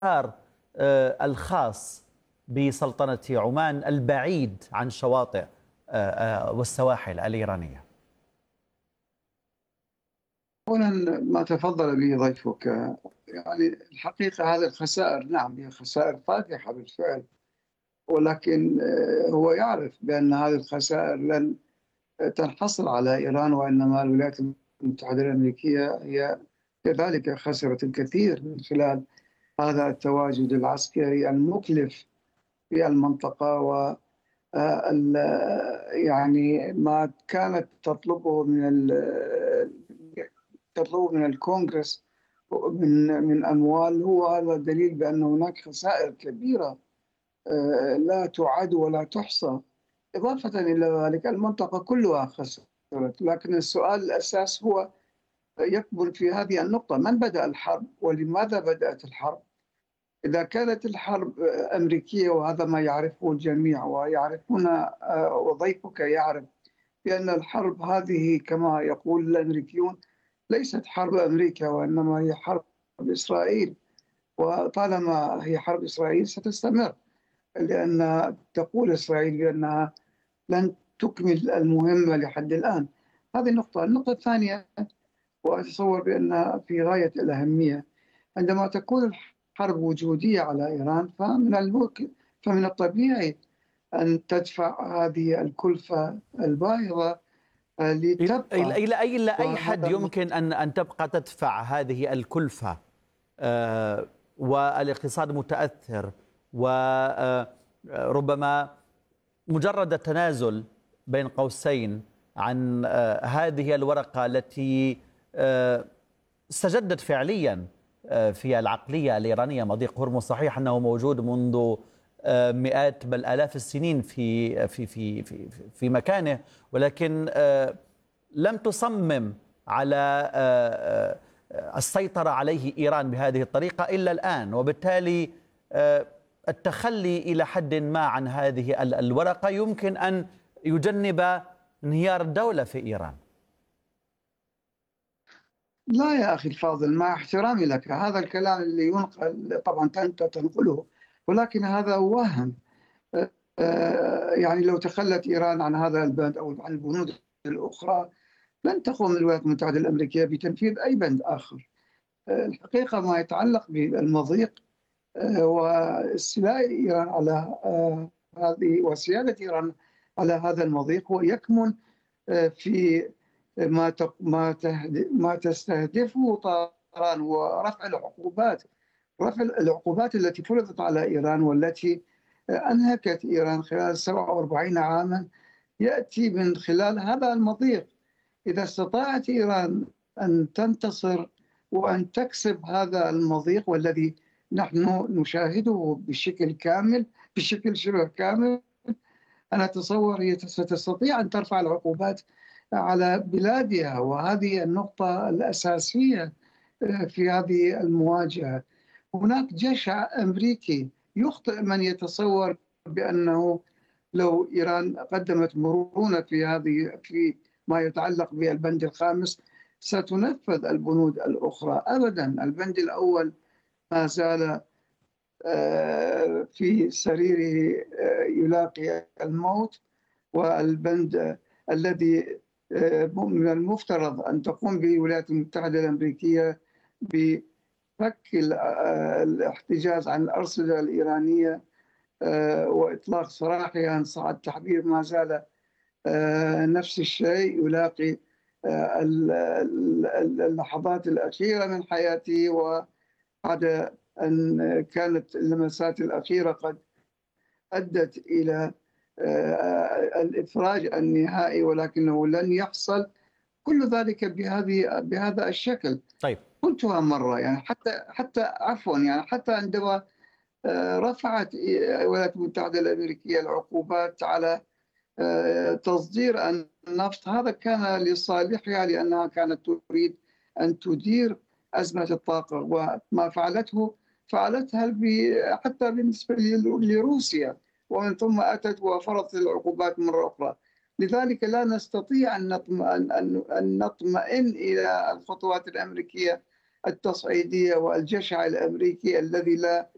الخاص بسلطنة عمان البعيد عن شواطئ والسواحل الإيرانية؟ هنا ما تفضل به ضيفك، يعني الحقيقة هذه الخسائر، نعم هي خسائر فادحة بالفعل، ولكن هو يعرف بأن هذه الخسائر لن تنحصر على إيران، وإنما الولايات المتحدة الأمريكية هي كذلك خسرت الكثير من خلال هذا التواجد العسكري المكلف في المنطقة. و يعني ما كانت تطلبه من الكونغرس من أموال، هو هذا دليل بأن هناك خسائر كبيرة لا تعد ولا تحصى. إضافة إلى ذلك المنطقة كلها خسرت، لكن السؤال الأساس هو يكمن في هذه النقطة: من بدأ الحرب ولماذا بدأت الحرب؟ إذا كانت الحرب أمريكية، وهذا ما يعرفه الجميع ويعرفون، وضيفك يعرف بأن الحرب هذه كما يقول الأمريكيون ليست حرب أمريكا، وإنما هي حرب إسرائيل، وطالما هي حرب إسرائيل ستستمر، لأن تقول إسرائيل بأنها لن تكمل المهمة لحد الآن. هذه النقطة. النقطة الثانية، وأتصور بأنها في غاية الأهمية، عندما تكون الحرب وجودية على إيران فمن الطبيعي أن تدفع هذه الكلفة الباهظة لتبقى. إلى أي حد وهذا يمكن أن تبقى تدفع هذه الكلفة والاقتصاد متأثر، وربما مجرد التنازل بين قوسين عن هذه الورقة التي استجدت فعليا في العقلية الإيرانية؟ مضيق هرمز صحيح أنه موجود منذ مئات بل آلاف السنين في مكانه، ولكن لم تصمم على السيطرة عليه إيران بهذه الطريقة إلا الآن، وبالتالي التخلي إلى حد ما عن هذه الورقة يمكن أن يجنب انهيار الدولة في إيران. لا يا أخي الفاضل، مع احترامي لك، هذا الكلام اللي ينقل طبعا أنت تنقله، ولكن هذا وهم. يعني لو تخلت إيران عن هذا البند أو عن البنود الأخرى لن تقوم الولايات المتحدة الأمريكية بتنفيذ أي بند آخر. الحقيقة ما يتعلق بالمضيق واستيلاء إيران على هذه وسيادة إيران على هذا المضيق هو يكمن في ما تستهدفه طهران، ورفع العقوبات التي فرضت على إيران والتي أنهكت إيران خلال 47 عاما، يأتي من خلال هذا المضيق. إذا استطاعت إيران أن تنتصر وأن تكسب هذا المضيق، والذي نحن نشاهده بشكل شبه كامل، أنا أتصور هي ستستطيع أن ترفع العقوبات على بلادها، وهذه النقطة الأساسية في هذه المواجهة. هناك جشع أمريكي. يخطئ من يتصور بأنه لو إيران قدمت مرونة في ما يتعلق بالبند الخامس ستنفذ البنود الأخرى. أبدا، البند الأول ما زال في سريره يلاقي الموت، والبند الذي من المفترض أن تقوم به الولايات المتحدة الأمريكية بفك الاحتجاز عن الأرصدة الإيرانية وإطلاق سراحها عن صعد التحرير، ما زال نفس الشيء يلاقي اللحظات الأخيرة من حياته، وبعد أن كانت اللمسات الأخيرة قد أدت إلى الإفراج النهائي، ولكنه لن يحصل كل ذلك بهذا الشكل. طيب، قلتها مرة، يعني حتى عفوا، يعني حتى عندما رفعت الولايات المتحدة الأمريكية العقوبات على تصدير النفط، هذا كان لصالحها، لأنها كانت تريد أن تدير أزمة الطاقة، وما فعلتها حتى بالنسبة لروسيا، ومن ثم أتت وفرضت العقوبات مرة أخرى. لذلك لا نستطيع أن نطمئن إلى الخطوات الأمريكية التصعيدية والجشع الأمريكي الذي لا